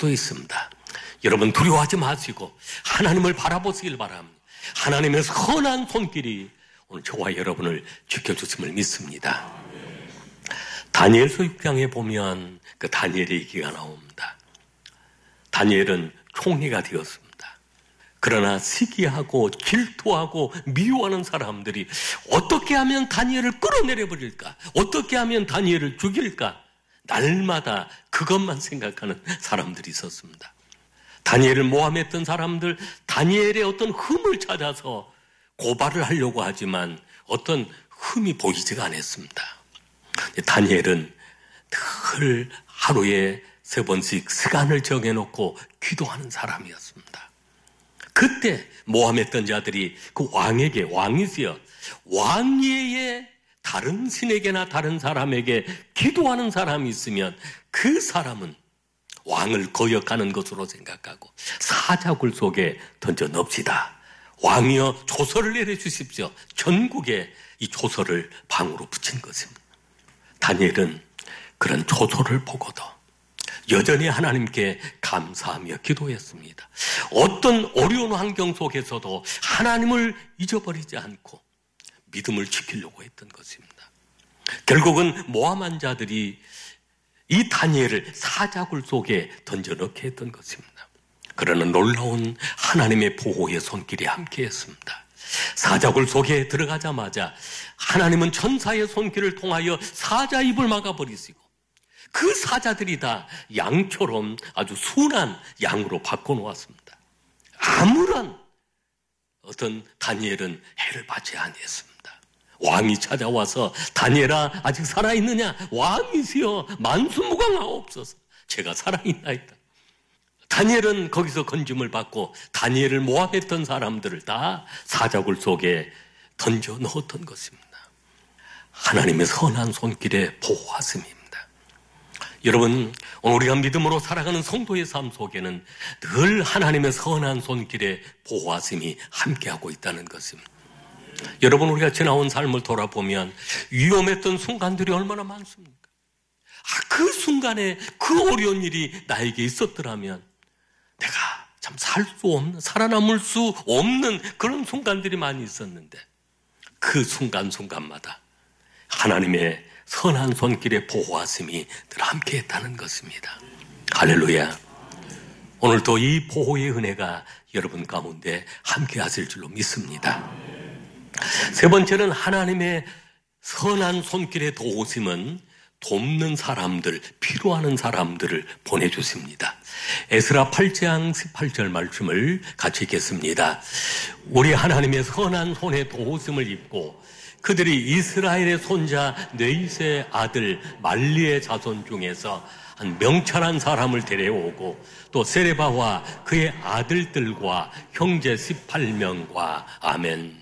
수도 있습니다. 여러분 두려워하지 마시고 하나님을 바라보시길 바랍니다. 하나님의 선한 손길이 오늘 저와 여러분을 지켜주심을 믿습니다. 다니엘서 6장에 보면 그 다니엘의 얘기가 나옵니다. 다니엘은 총리가 되었습니다. 그러나 시기하고 질투하고 미워하는 사람들이 어떻게 하면 다니엘을 끌어내려 버릴까? 어떻게 하면 다니엘을 죽일까? 날마다 그것만 생각하는 사람들이 있었습니다. 다니엘을 모함했던 사람들, 다니엘의 어떤 흠을 찾아서 고발을 하려고 하지만 어떤 흠이 보이지가 않았습니다. 다니엘은 늘 하루에 3번씩 시간을 정해놓고 기도하는 사람이었습니다. 그때 모함했던 자들이 그 왕에게, 왕이시여, 왕위에 다른 신에게나 다른 사람에게 기도하는 사람이 있으면 그 사람은 왕을 거역하는 것으로 생각하고 사자굴 속에 던져 넣읍시다. 왕이여 조서를 내려주십시오. 전국에 이 조서를 방으로 붙인 것입니다. 다니엘은 그런 조서를 보고도 여전히 하나님께 감사하며 기도했습니다. 어떤 어려운 환경 속에서도 하나님을 잊어버리지 않고 믿음을 지키려고 했던 것입니다. 결국은 모함한 자들이 이 다니엘을 사자굴 속에 던져넣게 했던 것입니다. 그러나 놀라운 하나님의 보호의 손길이 함께했습니다. 사자굴 속에 들어가자마자 하나님은 천사의 손길을 통하여 사자 입을 막아버리시고 그 사자들이 다 양처럼 아주 순한 양으로 바꿔놓았습니다. 아무런 어떤 다니엘은 해를 받지 아니했습니다. 왕이 찾아와서 다니엘아 아직 살아있느냐? 왕이시여 만수무강하옵소서. 제가 살아있나이다. 다니엘은 거기서 건짐을 받고 다니엘을 모함했던 사람들을 다 사자굴 속에 던져 넣었던 것입니다. 하나님의 선한 손길의 보호하심입니다. 여러분, 오늘 우리가 믿음으로 살아가는 성도의 삶 속에는 늘 하나님의 선한 손길의 보호하심이 함께하고 있다는 것입니다. 여러분, 우리가 지나온 삶을 돌아보면 위험했던 순간들이 얼마나 많습니까? 그 순간에 그 어려운 일이 나에게 있었더라면 내가 참 살아남을 수 없는 그런 순간들이 많이 있었는데 그 순간순간마다 하나님의 선한 손길의 보호하심이 늘 함께했다는 것입니다. 할렐루야. 오늘도 이 보호의 은혜가 여러분 가운데 함께하실 줄로 믿습니다. 세 번째는 하나님의 선한 손길의 도우심은 돕는 사람들, 필요하는 사람들을 보내주십니다. 에스라 8장 18절 말씀을 같이 읽겠습니다. 우리 하나님의 선한 손의 도우심을 입고 그들이 이스라엘의 손자 넷의 아들 말리의 자손 중에서 한 명철한 사람을 데려오고 또 세레바와 그의 아들들과 형제 18명과 아멘.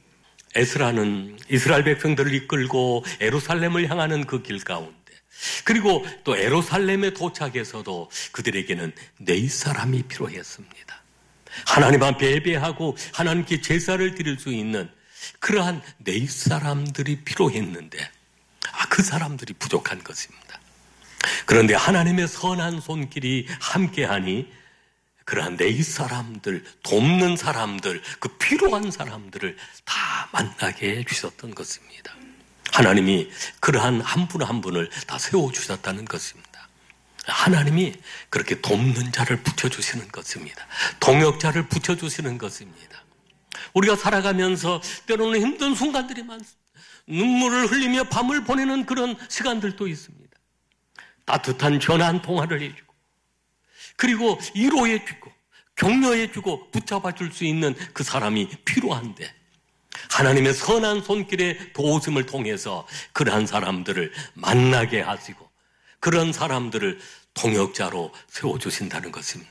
에스라는 이스라엘 백성들을 이끌고 예루살렘을 향하는 그 길 가운데 그리고 또 예루살렘에 도착해서도 그들에게는 네 사람이 필요했습니다. 하나님 앞에 예배하고 하나님께 제사를 드릴 수 있는 그러한 네 사람들이 필요했는데 그 사람들이 부족한 것입니다. 그런데 하나님의 선한 손길이 함께하니 그러한 네 사람들, 돕는 사람들, 그 필요한 사람들을 다 만나게 해주셨던 것입니다. 하나님이 그러한 한 분 한 분을 다 세워주셨다는 것입니다. 하나님이 그렇게 돕는 자를 붙여주시는 것입니다. 동역자를 붙여주시는 것입니다. 우리가 살아가면서 때로는 힘든 순간들이 많습니다. 눈물을 흘리며 밤을 보내는 그런 시간들도 있습니다. 따뜻한 전화 한 통화를 해주고 그리고 위로해주고 격려해주고 붙잡아줄 수 있는 그 사람이 필요한데 하나님의 선한 손길의 도우심을 통해서 그러한 사람들을 만나게 하시고 그런 사람들을 동역자로 세워주신다는 것입니다.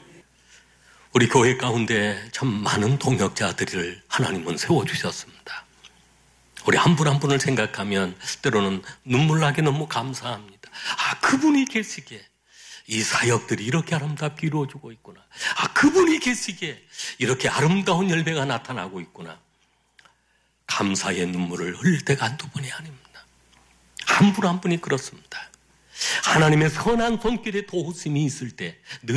우리 교회 가운데 참 많은 동역자들을 하나님은 세워주셨습니다. 우리 한 분 한 분을 생각하면 때로는 눈물 나게 너무 감사합니다. 그분이 계시기에 이 사역들이 이렇게 아름답게 이루어지고 있구나. 그분이 계시기에 이렇게 아름다운 열매가 나타나고 있구나. 감사의 눈물을 흘릴 때가 한두 번이 아닙니다. 한 분 한 분이 그렇습니다. 하나님의 선한 손길의 도우심이 있을 때